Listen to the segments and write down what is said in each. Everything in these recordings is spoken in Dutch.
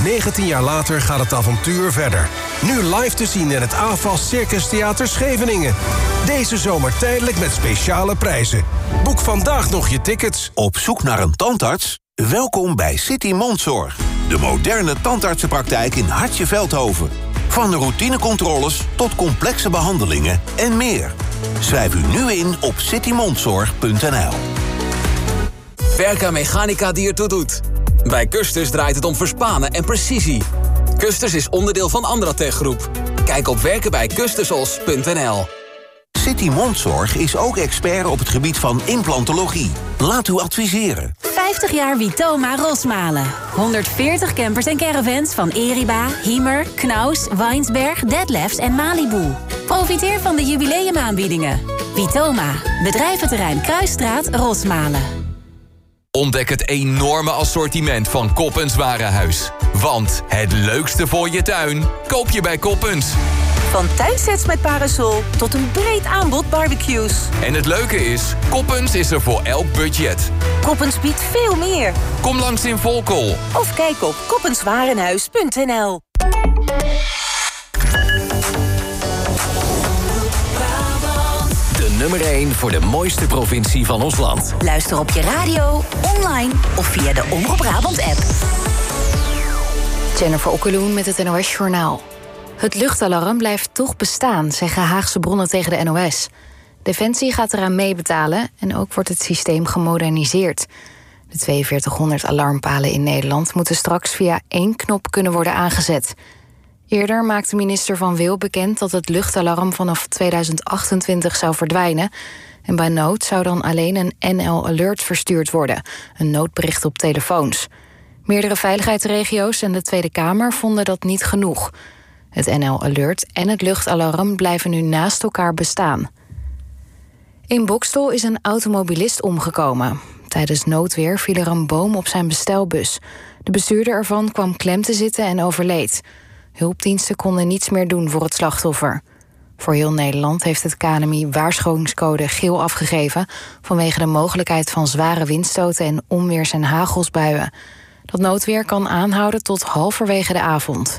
19 jaar later gaat het avontuur verder. Nu live te zien in het AFAS Circus Theater Scheveningen. Deze zomer tijdelijk met speciale prijzen. Boek vandaag nog je tickets. Op zoek naar een tandarts? Welkom bij City Mondzorg. De moderne tandartsenpraktijk in Hartje Veldhoven. Van routinecontroles tot complexe behandelingen en meer. Schrijf u nu in op citymondzorg.nl. Verka Mechanica die ertoe doet. Bij Custus draait het om verspanen en precisie. Custus is onderdeel van Andratech Groep. Kijk op werkenbijcustusos.nl. City Mondzorg is ook expert op het gebied van implantologie. Laat u adviseren. 50 jaar Vitoma Rosmalen. 140 campers en caravans van Eriba, Hiemer, Knaus, Weinsberg, Detlefs en Malibu. Profiteer van de jubileumaanbiedingen. Vitoma, bedrijventerrein Kruisstraat, Rosmalen. Ontdek het enorme assortiment van Koppens Warenhuis. Want het leukste voor je tuin koop je bij Koppens. Van tuinsets met parasol tot een breed aanbod barbecues. En het leuke is, Koppens is er voor elk budget. Koppens biedt veel meer. Kom langs in Volkel. Of kijk op koppenswarenhuis.nl. De nummer 1 voor de mooiste provincie van ons land. Luister op je radio, online of via de Omroep Brabant-app. Jennifer Okkeloen met het NOS-journaal. Het luchtalarm blijft toch bestaan, zeggen Haagse bronnen tegen de NOS. Defensie gaat eraan meebetalen en ook wordt het systeem gemoderniseerd. De 4200 alarmpalen in Nederland moeten straks via 1 knop kunnen worden aangezet. Eerder maakte minister Van Wil bekend dat het luchtalarm vanaf 2028 zou verdwijnen. En bij nood zou dan alleen een NL Alert verstuurd worden, een noodbericht op telefoons. Meerdere veiligheidsregio's en de Tweede Kamer vonden dat niet genoeg. Het NL Alert en het luchtalarm blijven nu naast elkaar bestaan. In Boxtel is een automobilist omgekomen. Tijdens noodweer viel er een boom op zijn bestelbus. De bestuurder ervan kwam klem te zitten en overleed. Hulpdiensten konden niets meer doen voor het slachtoffer. Voor heel Nederland heeft het KNMI waarschuwingscode geel afgegeven vanwege de mogelijkheid van zware windstoten en onweers- en hagelsbuien. Dat noodweer kan aanhouden tot halverwege de avond.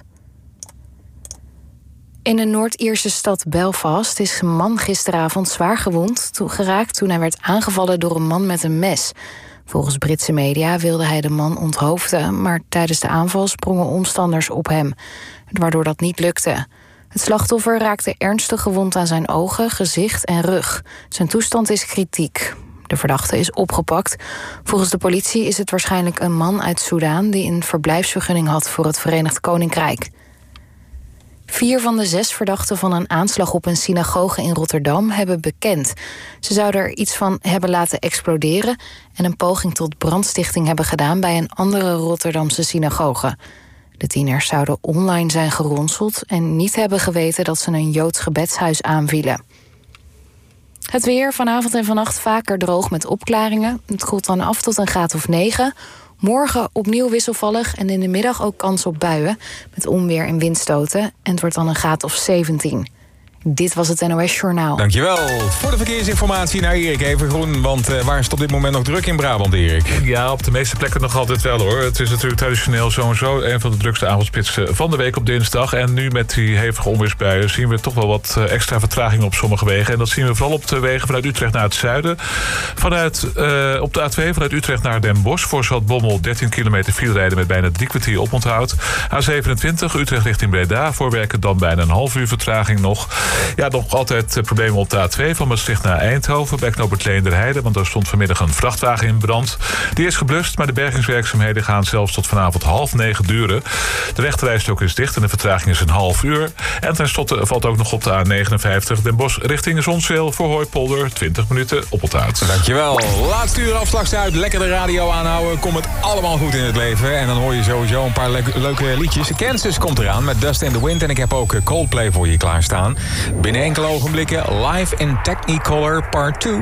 In de Noord-Ierse stad Belfast is een man gisteravond zwaar gewond geraakt toen hij werd aangevallen door een man met een mes. Volgens Britse media wilde hij de man onthoofden, maar tijdens de aanval sprongen omstanders op hem, waardoor dat niet lukte. Het slachtoffer raakte ernstig gewond aan zijn ogen, gezicht en rug. Zijn toestand is kritiek. De verdachte is opgepakt. Volgens de politie is het waarschijnlijk een man uit Soedan die een verblijfsvergunning had voor het Verenigd Koninkrijk. 4 van de 6 verdachten van een aanslag op een synagoge in Rotterdam hebben bekend. Ze zouden er iets van hebben laten exploderen en een poging tot brandstichting hebben gedaan bij een andere Rotterdamse synagoge. De tieners zouden online zijn geronseld en niet hebben geweten dat ze een Joods gebedshuis aanvielen. Het weer vanavond en vannacht vaker droog met opklaringen. Het koelt dan af tot een graad of 9. Morgen opnieuw wisselvallig en in de middag ook kans op buien met onweer en windstoten. En het wordt dan een graad of 17. Dit was het NOS Journaal. Dankjewel. Voor de verkeersinformatie naar Erik Evengroen. Want waar is het op dit moment nog druk in Brabant, Erik? Ja, op de meeste plekken nog altijd wel, hoor. Het is natuurlijk traditioneel sowieso een van de drukste avondspitsen van de week op dinsdag. En nu met die hevige onweersbuien zien we toch wel wat extra vertraging op sommige wegen. En dat zien we vooral op de wegen vanuit Utrecht naar het zuiden. Op de A2 vanuit Utrecht naar Den Bosch. Voor Zaltbommel 13 kilometer file rijden met bijna 3 kwartier oponthoud. A27 Utrecht richting Breda. Voorwerken dan bijna een half uur vertraging nog. Ja, nog altijd problemen op de A2 van Maastricht naar Eindhoven bij knooppunt Leenderheide, want daar stond vanmiddag een vrachtwagen in brand. Die is geblust, maar de bergingswerkzaamheden gaan zelfs tot vanavond 8:30 duren. De rechterrijstrook is dicht en de vertraging is een half uur. En tenslotte valt ook nog op de A59 Den Bosch richting Zonzeel voor Hooipolder 20 minuten oponthoud. Dankjewel. Laatste uur afslagstuit. Lekker de radio aanhouden. Komt het allemaal goed in het leven. En dan hoor je sowieso een paar leuke liedjes. Kansas komt eraan met Dust in the Wind. En ik heb ook Coldplay voor je klaarstaan. Binnen enkele ogenblikken live in Technicolor Part 2.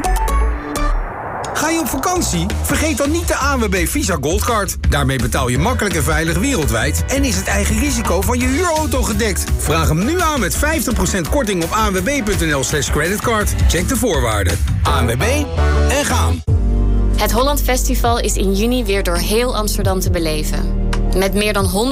Ga je op vakantie? Vergeet dan niet de ANWB Visa Goldcard. Daarmee betaal je makkelijk en veilig wereldwijd en is het eigen risico van je huurauto gedekt. Vraag hem nu aan met 50% korting op anwb.nl/creditcard. Check de voorwaarden. ANWB en gaan. Het Holland Festival is in juni weer door heel Amsterdam te beleven. Met meer dan 100